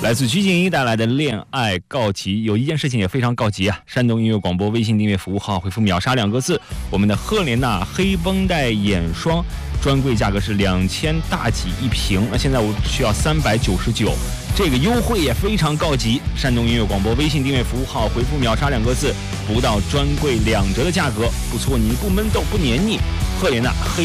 来自鞠婧祎带来的《恋爱告急》，有一件事情也非常告急啊！山东音乐广播微信订阅服务号回复秒杀2个字，我们的赫莲娜黑绷带眼霜专柜价格是2000大几一瓶，那现在我只需要399，这个优惠也非常告急。山东音乐广播微信订阅服务号回复秒杀2个字，不到专柜2折的价格，不搓泥不闷痘不黏腻，赫莲娜黑